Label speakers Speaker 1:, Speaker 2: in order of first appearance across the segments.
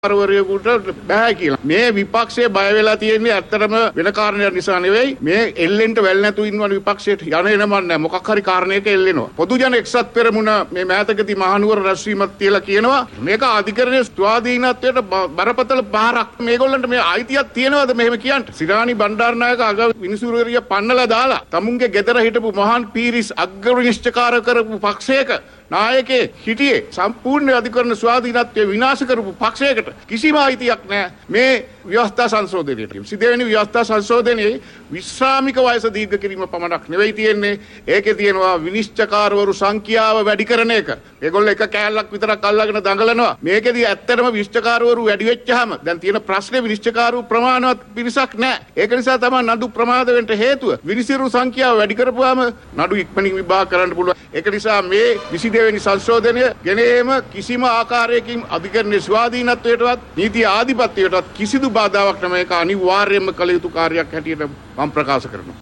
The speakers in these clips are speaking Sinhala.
Speaker 1: බෑ කියලා. මේ විපක්ෂයේ බය වෙලා තියෙන්නේ ඇත්තටම වෙන කාරණයක් නිසා නෙවෙයි. මේ එල්ලෙන්ට වැල් නැතු ඉන්නවනේ විපක්ෂයට. යන එනම නැහැ. මොකක් හරි කාරණයක එල්ලෙනවා. පොදු ජන එක්සත් පෙරමුණ මේ මෑතකදී මහනුවර රැස්වීමක් තියලා කියනවා මේක අධිකරණයේ ස්වාධීනත්වයට බරපතල බාරක්. මේගොල්ලන්ට මේ අයිතියක් තියෙනවද මෙහෙම කියන්න? සිරානි බණ්ඩාරනායක අග විනිසුරුවරිය පන්නලා දාලා තමුන්ගේ ගෙදර හිටපු මහාන් පීරිස් අග්‍රවිනිශ්චයකාර කරපු පක්ෂයක නායකේ හිටියේ සම්පූර්ණ අධිකරණ ස්වාධීනත්වය විනාශ කරපු පක්ෂයකට කිසිම අයිතියක් නැහැ මේ ව්‍යවස්ථා සංශෝධනයට. 22 වෙනි ව්‍යවස්ථා සංශෝධනයේ විශ්‍රාමික වයස දීර්ඝ කිරීම පමණක් නෙවෙයි තියෙන්නේ. ඒකේ තියෙනවා විනිශ්චයකාරවරු සංඛ්‍යාව වැඩි කරන එක. ඒගොල්ලෝ එක කෑල්ලක් විතරක් අල්ලගෙන දඟලනවා. මේකෙදී ඇත්තටම විනිශ්චයකාරවරු වැඩි වෙච්චාම දැන් තියෙන ප්‍රශ්නේ විනිශ්චයකාරවරු ප්‍රමාණවත් පිරිසක් නැහැ. ඒක නිසා තමයි නඩු ප්‍රමාද වෙන්න හේතුව. විනිසිරු සංඛ්‍යාව වැඩි කරපුවාම නඩු ඉක්මනින් විභාග කරන්න පුළුවන්. ඒක නිසා මේ 22 වෙනි සංශෝධනය ගෙනේම කිසිම ආකාරයකින් අධිකරණයේ ස්වාධීනත්වයටවත් නීති ආධිපත්‍යයටවත් කිසිදු බාධාවක් නැම ඒක අනිවාර්යයෙන්ම කළ යුතු කාර්යයක් හැටියට මම ප්‍රකාශ කරනවා.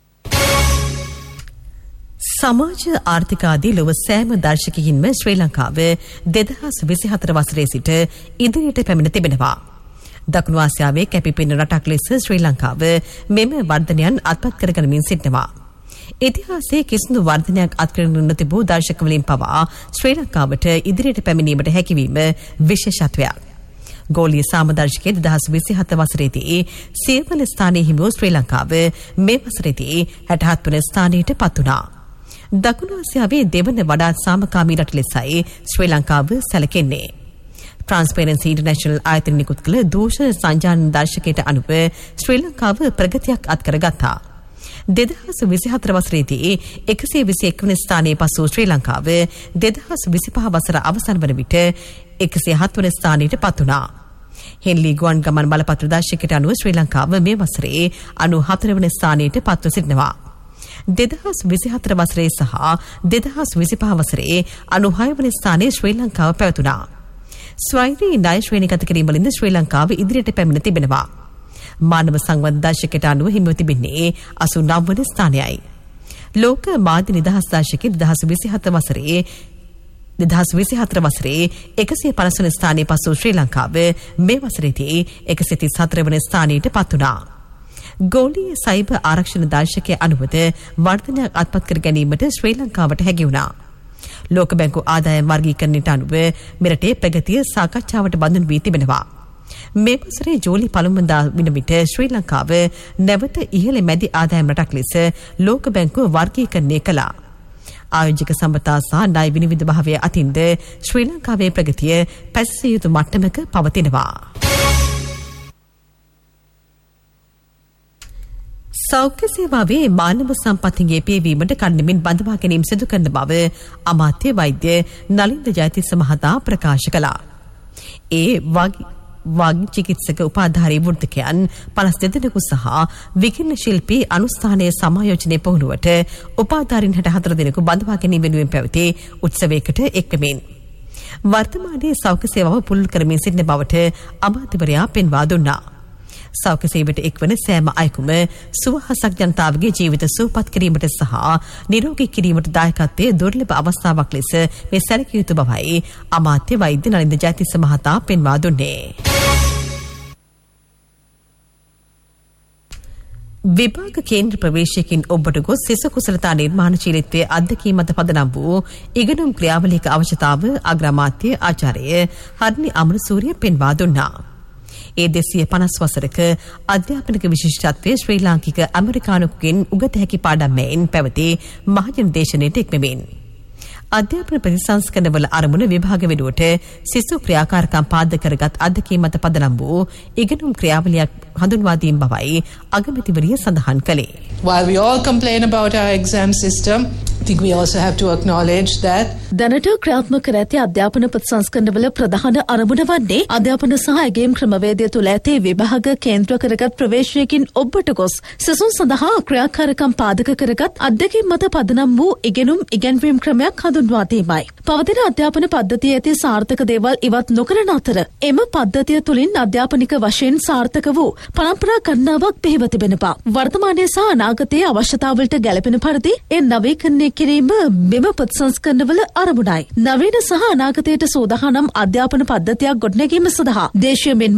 Speaker 2: සමාජ ආර්ථික ආදී ලොව සෑම දර්ශකයකින්ම ශ්‍රී ලංකාව 2024 වසරේ සිට ඉදිරියට පැමිණ තිබෙනවා. දකුණු ආසියාවේ කැපිපෙනෙන රටක් ලෙස ශ්‍රී ලංකාව මෙම වර්ධනයන් අත්පත් කරගනිමින් සිටිනවා. ඉතිහාසයේ කිසිදු වර්ධනයක් අත්කරගෙන නොතිබූ දර්ශකවලින් පවා ශ්‍රී ලංකාවට ඉදිරියට පැමිණීමට හැකිවීම විශේෂත්වයක්. ගෝලීය සාමදර්ශකයේ 2027 වසරේදී සියවන ස්ථානයේ හිමි ශ්‍රී ලංකාව මේ වසරේදී 67 වන ස්ථානයට පත් වුණා. දකුණු ආසියාවේ දෙවන වඩාත් සාමකාමී රට ලෙසයි ශ්‍රී ලංකාව සැලකෙන්නේ. ට්‍රාන්ස්පරන්සි ඉන්ටර්නැෂනල් ආයතන නිකුත් කළ දූෂණ සංජානන දර්ශකයට අනුව ශ්‍රී ලංකාව ප්‍රගතියක් අත්කරගත්තා. 2024 වසරේදී 121 වන ස්ථානයේ පසු ශ්‍රී ලංකාව 2025 වසර අවසන් වන විට 107 වන ස්ථානයට පත් වුණා. හෙන්ලි ගුවන් ගමන් බලපත්‍ර දර්ශකයට අනුව ශ්‍රී ලංකාව මේ වසරේ 94 වන ස්ථානයට පත්ව සිටිනවා. 2024 වසරේ සහ 2025 වසරේ 96 වන ස්ථානයේ ශ්‍රී ලංකාව පැවතුණා. ස්වෛරී ණය ශ්‍රේණිගත කිරීම වලින් ශ්‍රී ලංකාව ඉදිරියට පැමිණ තිබෙනවා. මානව සංවර්ධන දර්ශකයට අනුව හිමිව තිබෙන්නේ 89 වන ස්ථානයයි. ලෝක මාධ්‍ය නිදහස් දර්ශකයේ 2024 වසරේ 150 වන ස්ථානයේ පසු ශ්‍රී ලංකාව මේ වසරේදී 134 වන ස්ථානයට පත් වුණා. ගෝලීය සයිබර් ආරක්ෂණ දර්ශකයේ අනුවද වර්ධනයක් අත්පත් කර ගැනීමට ශ්‍රී ලංකාවට හැකි වුණා. ලෝක බැංකු ආදායම් වර්ගීකරණයට අනුව මෙරටේ ප්‍රගතිය සාකච්ඡාවට බඳුන් වී තිබෙනවා. මේ වසරේ ජූලි පළමුවදා වන විට ශ්‍රී ලංකාව නැවත ඉහළ මැදි ආදායම් රටක් ලෙස ලෝක බැංකුව වර්ගීකරණය කළා. ආයෝජක සම්පතා සහ ණය විනිවිද භාවය අතින්ද ශ්‍රී ලංකාවේ ප්‍රගතිය පැසසිය යුතු මට්ටමක පවතිනවා. සෞඛ්‍ය සේවාවේ මානව සම්පත්තිගේ පියවීමට කණ්ඩමින් බඳවා ගැනීම සිදු කරන බව අමාත්‍ය වෛද්‍ය නලින්ද ජයතිස්ස මහතා ප්‍රකාශ කළා. ඒ වග චිකිත්සක උපාධාරී වෘත්තකයන් 52 දෙනෙකු සහ විකිරණ ශිල්පී අනුස්ථානයේ සමායෝජනය පුහුණුවට උපාධාරීන් 64 දෙනෙකු බඳවා ගැනීම වෙනුවෙන් පැවති උත්සවයකට එක්වෙමින් වර්තමානයේ සෞඛ්‍ය සේවාව පුළුල් කරමින් සිටින බවට අමාත්‍යවරයා පෙන්වා දුන්නා. සෞඛ්‍ය සේවයට එක්වන සෑම අයෙකුම සුවහසක් ජනතාවගේ ජීවිත සුවපත් කිරීමට සහ නිරෝගී කිරීමට දායකත්වයේ දුර්ලභ අවස්ථාවක් ලෙස මේ සැලකිය යුතු බවයි අමාත්‍ය වෛද්‍ය නලින්ද ජයතිස්ස මහතා පෙන්වා දුන්නේ. විභාග කේන්ද්‍ර ප්‍රවේශයකින් ඔබට ගොස් සිසු කුසලතා නිර්මාණශීලීත්වයේ අත්දැකීම් මත පදනම් වූ ඉගෙනුම් ක්‍රියාවලියක අවශ්‍යතාව අග්‍රාමාත්‍ය ආචාර්ය හර්නි අමරසූරිය පෙන්වා දුන්නා. ඒ 250 වසරක අධ්‍යාපනික විශිෂ්ටත්වයේ ශ්‍රී ලාංකික ඇමරිකානුකෙන් උගත හැකි පාඩම් මෙයින් පැවති මහජන දේශනයට එක්වෙමින් අධ්‍යාපන ප්‍රතිසංස්කරණවල අරමුණ විභාග වෙනුවට සිසු ක්‍රියාකාරකම් පාදක කරගත් අත්දැකීම් මත පදනම් වූ ඉගෙනුම් ක්‍රියාවලියක් හඳුන්වා දීම බවයි අගමැතිවරිය සඳහන් කළේ.
Speaker 3: While we all complain about our exam system, I think we also have to acknowledge that
Speaker 4: දැනට ක්‍රියාත්මක කර ඇති අධ්‍යාපන ප්‍රතිසංස්කරණවල ප්‍රධාන අරමුණ වන්නේ අධ්‍යාපන සහ ඉගෙනීම් ක්‍රමවේදය තුළ ඇති විභාග කේන්ද්‍ර කරගත් ප්‍රවේශයකින් ඔබට ගොස් සිසුන් සඳහා ක්‍රියාකාරකම් පාදක කරගත් අත්දැකීම් මත පදනම් වූ ඉගෙනුම් ඉගැන්වීම් ක්‍රමයක් හඳුන්වා දීමයි. පවතින අධ්‍යාපන පද්ධතියේ ඇති සාර්ථක දේවල් ඉවත් නොකරන අතර එම පද්ධතිය තුළින් අධ්‍යාපනික වශයෙන් සාර්ථක වූ පරම්පරා ගණනාවක් පිහිව තිබෙනවා. වර්තමානයේ සහ අනාගතයේ අවශ්‍යතාවලට ගැළපෙන පරිදි ඒ නවීකරණය කිරීම මෙම ප්‍රතිසංස්කරණවල අරමුණයි. නවීන සහ අනාගතයට සූදානම් අධ්‍යාපන පද්ධතියක් ගොඩනැගීම සඳහා දේශීය